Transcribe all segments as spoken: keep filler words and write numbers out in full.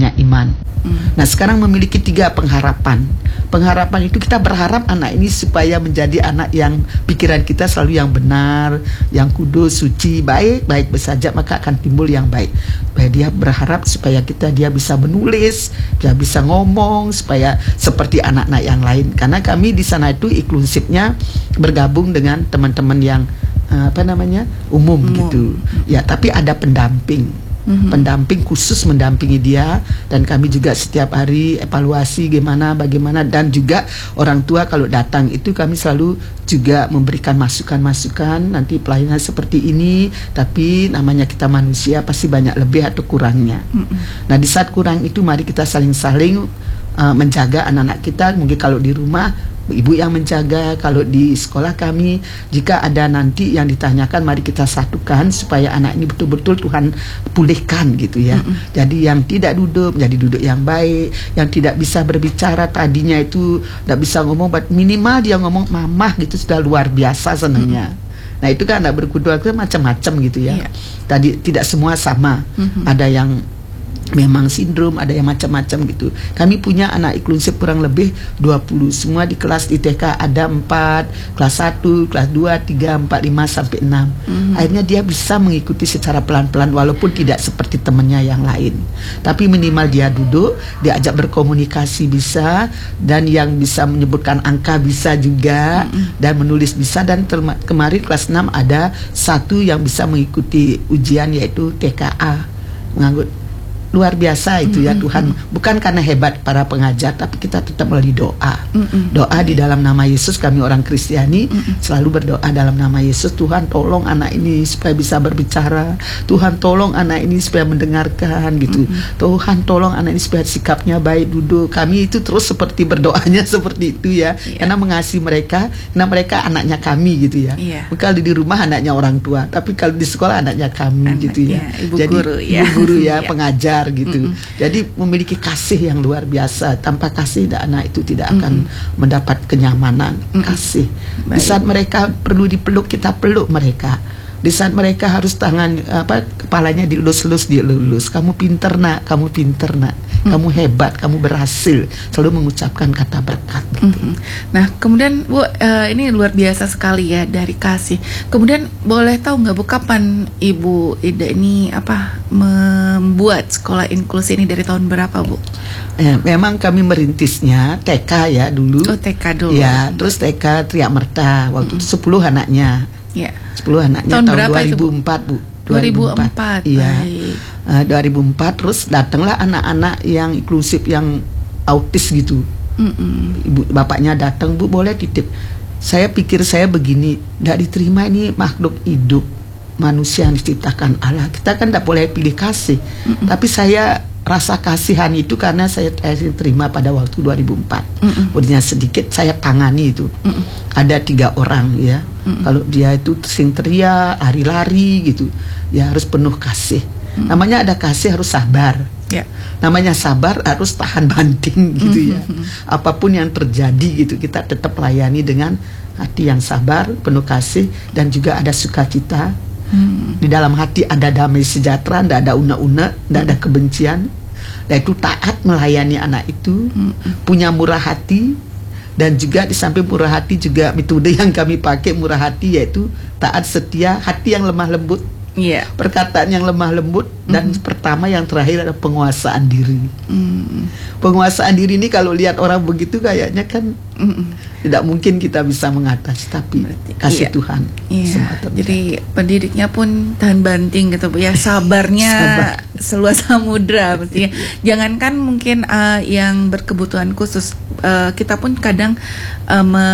punya iman. Hmm. Nah sekarang memiliki tiga pengharapan. Pengharapan itu kita berharap anak ini supaya menjadi anak yang pikiran kita selalu yang benar, yang kudus, suci, baik, baik saja, maka akan timbul yang baik. Supaya dia berharap supaya kita dia bisa menulis, dia bisa ngomong, supaya seperti anak-anak yang lain. Karena kami di sana itu inklusifnya bergabung dengan teman-teman yang uh, apa namanya umum, umum gitu. Ya, tapi ada pendamping. Mm-hmm. Pendamping khusus mendampingi dia, dan kami juga setiap hari evaluasi gimana bagaimana, dan juga orang tua kalau datang itu kami selalu juga memberikan masukan-masukan, nanti pelayanan seperti ini, tapi namanya kita manusia pasti banyak lebih atau kurangnya. Mm-hmm. Nah di saat kurang itu mari kita saling-saling uh, menjaga anak-anak kita. Mungkin kalau di rumah ibu yang menjaga, kalau di sekolah kami jika ada nanti yang ditanyakan mari kita satukan supaya anak ini betul-betul Tuhan pulihkan gitu ya. Mm-hmm. Jadi yang tidak duduk menjadi duduk yang baik, yang tidak bisa berbicara tadinya itu tidak bisa ngomong, minimal dia ngomong mamah gitu sudah luar biasa senangnya. Mm-hmm. Nah itu kan anak berkeluarga macam-macam gitu ya. Yeah. Tadi tidak semua sama. Mm-hmm. Ada yang memang sindrom, ada yang macam-macam gitu. Kami punya anak inklusif kurang lebih dua puluh, semua di kelas di T K ada empat, kelas satu, kelas dua, tiga, empat, lima sampai enam. Mm-hmm. Akhirnya dia bisa mengikuti secara pelan-pelan walaupun tidak seperti temannya yang lain. Tapi minimal dia duduk, diajak berkomunikasi bisa, dan yang bisa menyebutkan angka bisa juga, mm-hmm. dan menulis bisa. Dan terma- kemarin kelas enam ada satu yang bisa mengikuti ujian yaitu T K A, menganggut. Luar biasa itu ya, mm-hmm. Tuhan, bukan karena hebat para pengajar, tapi kita tetap melalui doa. Mm-hmm. Doa di dalam nama Yesus, kami orang Kristiani mm-hmm. selalu berdoa dalam nama Yesus. Tuhan tolong anak ini supaya bisa berbicara, Tuhan tolong anak ini supaya mendengarkan gitu. Mm-hmm. Tuhan tolong anak ini supaya sikapnya baik, duduk. Kami itu terus seperti berdoanya seperti itu ya, yeah. Karena mengasihi mereka, karena mereka anaknya kami gitu ya. Yeah. Bukan di rumah anaknya orang tua, tapi kalau di sekolah anaknya kami. Anak, gitu ya, ibu jadi guru, ya. Ibu guru ya, pengajar gitu. Mm-hmm. Jadi memiliki kasih yang luar biasa. Tanpa kasih anak itu tidak akan mm-hmm. mendapat kenyamanan. Mm-hmm. Kasih. Baik. Di saat mereka perlu dipeluk, kita peluk mereka. Di saat mereka harus tangan apa kepalanya dielus-elus, dielus. Kamu pinter nak, kamu pinter nak. Kamu hebat, kamu berhasil. Selalu mengucapkan kata berkat gitu. Mm-hmm. Nah kemudian Bu, uh, ini luar biasa sekali ya dari kasih. Kemudian boleh tahu nggak Bu, kapan Ibu Ida ini apa membuat sekolah inklusi ini, dari tahun berapa Bu? Eh, memang kami merintisnya T K ya dulu. Oh T K dulu. Ya, terus T K Triak Merta. Waktu mm-hmm. itu sepuluh anaknya. Ya. sepuluh anaknya tahun, tahun dua ribu empat Bu. dua ribu empat. Iya. Uh, dua ribu empat terus datanglah anak-anak yang inklusif yang autis gitu. Mm-mm. Ibu bapaknya datang, Bu boleh titip. Saya pikir saya begini, tidak diterima ini makhluk hidup, manusia yang diciptakan Allah. Kita kan tidak boleh pilih kasih. Mm-mm. Tapi saya rasa kasihan itu karena saya, saya terima pada waktu dua ribu empat. Udah sedikit saya tangani itu. Mm-mm. Ada tiga orang ya. Mm-mm. Kalau dia itu sing teriak, lari-lari gitu, ya harus penuh kasih. Mm-mm. Namanya ada kasih harus sabar. Yeah. Namanya sabar harus tahan banting gitu ya. Mm-hmm. Apapun yang terjadi gitu kita tetap layani dengan hati yang sabar, penuh kasih, dan juga ada sukacita. Hmm. Di dalam hati ada damai sejahtera, tidak ada una-una, tidak ada kebencian. Dan itu taat melayani anak itu, hmm. punya murah hati. Dan juga di samping murah hati juga metode yang kami pakai murah hati, yaitu taat, setia, hati yang lemah lembut, yeah. perkataan yang lemah lembut, hmm. dan pertama yang terakhir adalah penguasaan diri. Hmm. Penguasaan diri ini kalau lihat orang begitu kayaknya kan hmm. tidak mungkin kita bisa mengatasi, tapi berarti, kasih iya. Tuhan. Iya. Jadi pendidiknya pun tahan banting gitu Bu ya, sabarnya Sabar. seluas samudra mestinya. Jangankan mungkin uh, yang berkebutuhan khusus, uh, kita pun kadang uh, me,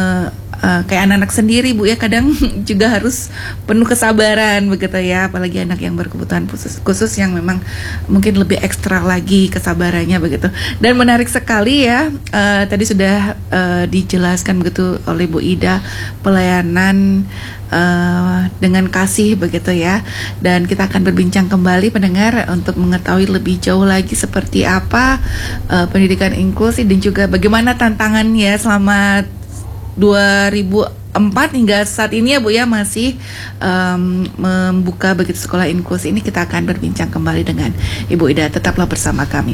uh, kayak anak-anak sendiri Bu ya, kadang juga harus penuh kesabaran begitu ya, apalagi anak yang berkebutuhan khusus, khusus yang memang mungkin lebih ekstra lagi kesabarannya begitu. Dan menarik sekali ya, uh, tadi sudah uh, dijelaskan begitu oleh Bu Ida, pelayanan uh, dengan kasih begitu ya. Dan kita akan berbincang kembali pendengar untuk mengetahui lebih jauh lagi seperti apa uh, pendidikan inklusi dan juga bagaimana tantangannya selama dua ribu empat hingga saat ini ya Bu ya, masih um, membuka begitu sekolah inklusi ini. Kita akan berbincang kembali dengan Ibu Ida, tetaplah bersama kami.